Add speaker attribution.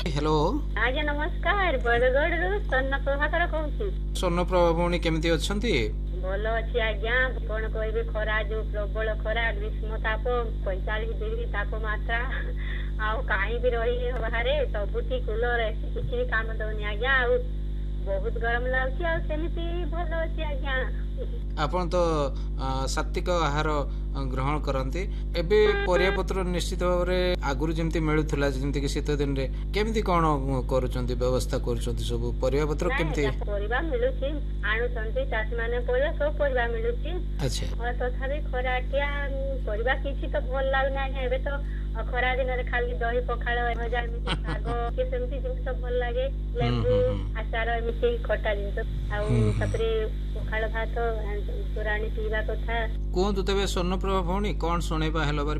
Speaker 1: hello
Speaker 2: आज्ञा नमस्कार बरगढ़ स्वर्ण प्रभाकर कहूँ
Speaker 1: स्वर्णप्रभा भौणी केमती अछंती
Speaker 2: भल अच्छी आज्ञा कौन कह खरा जो प्रबल खरा ग्रीष्म ताप 45 डिग्री तापमात्रा आउ कहीं भी रही बाहर सबुठी कूलर एसी किसी काम दौनी आज्ञा आउ बहुत गरम लगुच भल अच्छी आज्ञा
Speaker 1: आपण तो सात्विक आहार ग्रहण करते एबे परिया पत्र निश्चित भाव में आगुरी जमती मिलुला जमती कि शीत दिन रे केमती कौन करूछंती व्यवस्था करूछंती सब परिया पत्र केमती
Speaker 2: परिबा मिलुची आनुछंती चाषी माने परिबा सब परिबा मिलुची
Speaker 1: अच्छा
Speaker 2: तथापि खराटिया परिबा किछि तो भल लागना एबे तो खरा दिन रे खाली दही पखाळ भजा मिठी शाग के सेमती जिंस भल लागे लेंबू आचार मिठी खट्टा जिंस आउ तपरे पखाळ भात तोराणी पीवा कथा
Speaker 1: कोन तबे स्वर्णप्रभा भौणी कौन सुनेबा हेलो